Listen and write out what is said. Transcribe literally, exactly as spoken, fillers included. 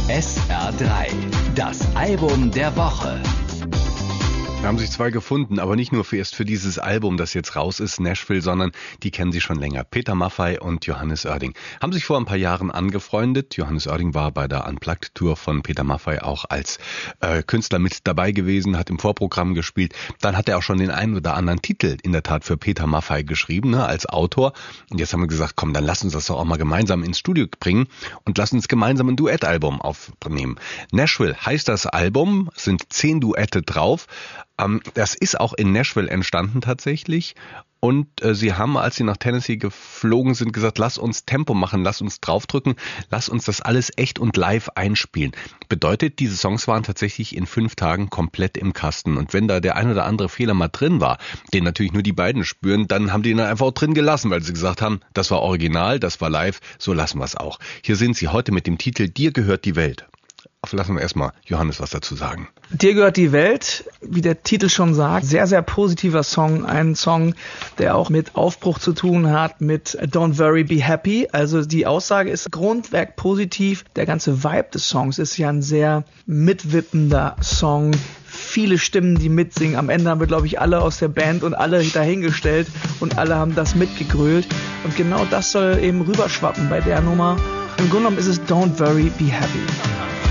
S R drei, das Album der Woche. Da haben sich zwei gefunden, aber nicht nur für erst für dieses Album, das jetzt raus ist, Nashville, sondern die kennen sie schon länger. Peter Maffay und Johannes Oerding haben sich vor ein paar Jahren angefreundet. Johannes Oerding war bei der Unplugged-Tour von Peter Maffay auch als äh, Künstler mit dabei gewesen, hat im Vorprogramm gespielt. Dann hat er auch schon den einen oder anderen Titel in der Tat für Peter Maffay geschrieben, ne, als Autor. Und jetzt haben wir gesagt, komm, dann lass uns das doch auch mal gemeinsam ins Studio bringen und lass uns gemeinsam ein Duettalbum aufnehmen. Nashville heißt das Album, sind zehn Duette drauf. Das ist auch in Nashville entstanden tatsächlich und äh, sie haben, als sie nach Tennessee geflogen sind, gesagt, lass uns Tempo machen, lass uns draufdrücken, lass uns das alles echt und live einspielen. Bedeutet, diese Songs waren tatsächlich in fünf Tagen komplett im Kasten und wenn da der ein oder andere Fehler mal drin war, den natürlich nur die beiden spüren, dann haben die ihn dann einfach auch drin gelassen, weil sie gesagt haben, das war original, das war live, so lassen wir es auch. Hier sind sie heute mit dem Titel Dir gehört die Welt. Lassen wir erstmal Johannes was dazu sagen. Dir gehört die Welt, wie der Titel schon sagt, sehr, sehr positiver Song. Ein Song, der auch mit Aufbruch zu tun hat, mit Don't Worry, Be Happy. Also die Aussage ist Grundwerk positiv. Der ganze Vibe des Songs ist ja ein sehr mitwippender Song. Viele Stimmen, die mitsingen. Am Ende haben wir, glaube ich, alle aus der Band und alle dahingestellt und alle haben das mitgegrölt. Und genau das soll eben rüberschwappen bei der Nummer. Im Grunde genommen ist es Don't Worry, Be Happy.